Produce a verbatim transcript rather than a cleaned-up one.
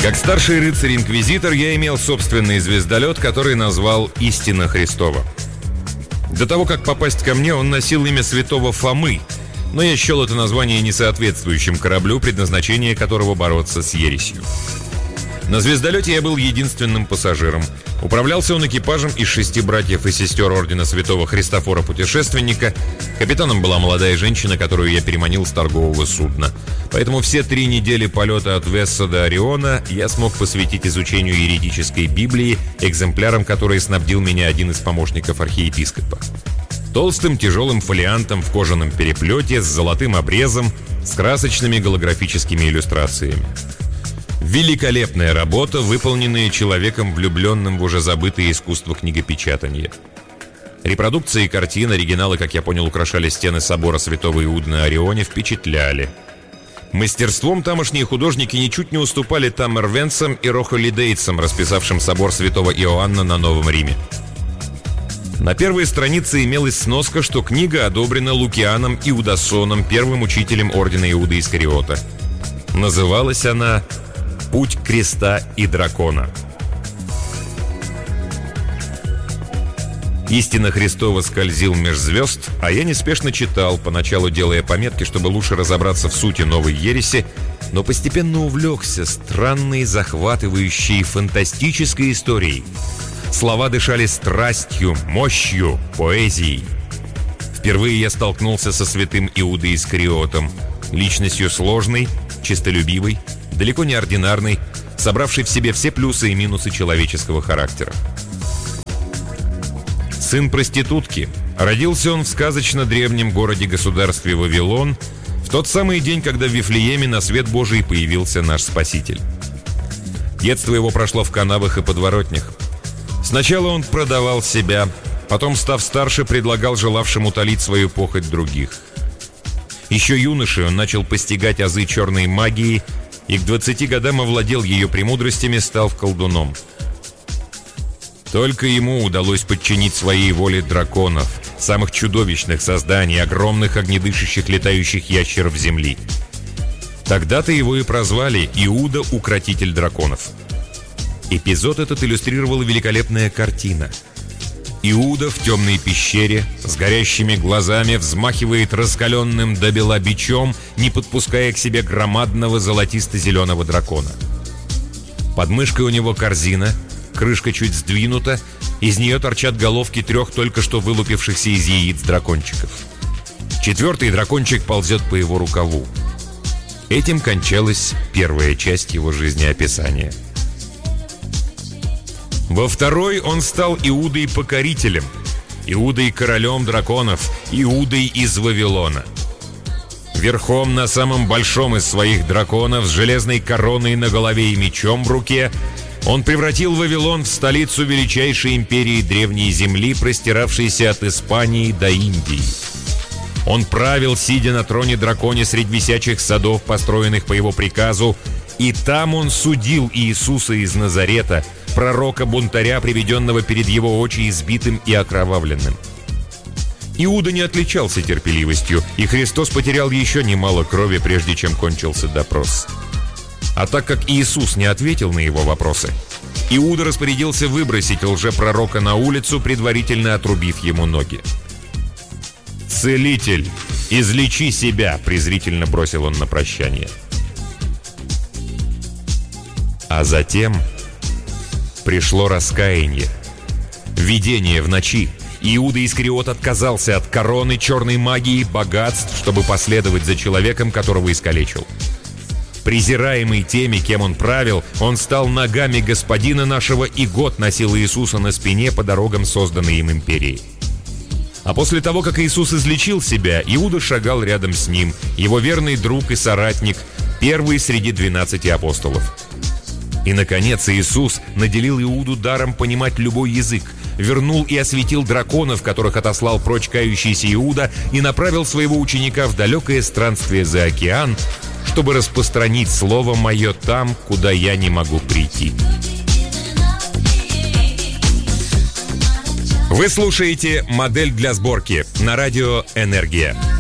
Как старший рыцарь-инквизитор я имел собственный звездолет, который назвал «Истина Христова». До того, как попасть ко мне, он носил имя святого Фомы, но я счел это название несоответствующим кораблю, предназначение которого бороться с ересью. На звездолете я был единственным пассажиром. Управлялся он экипажем из шести братьев и сестер ордена святого Христофора Путешественника. Капитаном была молодая женщина, которую я переманил с торгового судна. Поэтому все три недели полета от Весса до Ориона я смог посвятить изучению еретической Библии, экземпляром которой снабдил меня один из помощников архиепископа. Толстым тяжелым фолиантом в кожаном переплете с золотым обрезом, с красочными голографическими иллюстрациями. Великолепная работа, выполненная человеком, влюбленным в уже забытое искусство книгопечатания. Репродукции картин, оригиналы, как я понял, украшали стены собора святого Иуды на Орионе, впечатляли. Мастерством тамошние художники ничуть не уступали Таммервенцам и Рохолидейцам, расписавшим собор святого Иоанна на Новом Риме. На первой странице имелась сноска, что книга одобрена Лукианом Иудасоном, первым учителем ордена Иуды Искариота. Называлась она «Путь креста и дракона». «Истина Христова» скользил меж звезд, а я неспешно читал, поначалу делая пометки, чтобы лучше разобраться в сути новой ереси, но постепенно увлекся странной, захватывающей, фантастической историей. Слова дышали страстью, мощью, поэзией. Впервые я столкнулся со святым Иудой Искариотом, личностью сложной, честолюбивой, далеко не ординарной, собравшей в себе все плюсы и минусы человеческого характера. Сын проститутки, родился он в сказочно древнем городе-государстве Вавилон в тот самый день, когда в Вифлееме на свет Божий появился наш Спаситель. Детство его прошло в канавах и подворотнях. Сначала он продавал себя, потом, став старше, предлагал желавшим утолить свою похоть других. Еще юношей он начал постигать азы черной магии и к двадцати годам овладел ее премудростями, став колдуном. Только ему удалось подчинить своей воле драконов, самых чудовищных созданий, огромных огнедышащих летающих ящеров земли. Тогда-то его и прозвали Иуда — Укротитель драконов. Эпизод этот иллюстрировала великолепная картина. Иуда в темной пещере с горящими глазами взмахивает раскаленным до бела бичом, не подпуская к себе громадного золотисто-зеленого дракона. Под мышкой у него корзина, крышка чуть сдвинута, из нее торчат головки трех только что вылупившихся из яиц дракончиков. Четвертый дракончик ползет по его рукаву. Этим кончалась первая часть его жизнеописания. Во второй он стал Иудой-покорителем, Иудой-королем драконов, Иудой из Вавилона. Верхом на самом большом из своих драконов, с железной короной на голове и мечом в руке, он превратил Вавилон в столицу величайшей империи древней земли, простиравшейся от Испании до Индии. Он правил, сидя на троне драконе среди висячих садов, построенных по его приказу, и там он судил Иисуса из Назарета, пророка-бунтаря, приведенного перед его очи избитым и окровавленным. Иуда не отличался терпеливостью, и Христос потерял еще немало крови, прежде чем кончился допрос. А так как Иисус не ответил на его вопросы, Иуда распорядился выбросить лжепророка на улицу, предварительно отрубив ему ноги. «Целитель, излечи себя!» — презрительно бросил он на прощание. А затем пришло раскаяние. Видение в ночи. Иуда Искариот отказался от короны, черной магии, богатств, чтобы последовать за человеком, которого искалечил. Презираемый теми, кем он правил, он стал ногами господина нашего и год носил Иисуса на спине по дорогам, созданной им империей. А после того, как Иисус излечил себя, Иуда шагал рядом с ним, его верный друг и соратник, первый среди двенадцати апостолов. И, наконец, Иисус наделил Иуду даром понимать любой язык, вернул и осветил драконов, которых отослал прочь кающийся Иуда, и направил своего ученика в далекое странствие за океан, чтобы распространить слово мое там, куда я не могу прийти. Вы слушаете «Модель для сборки» на радио «Энергия».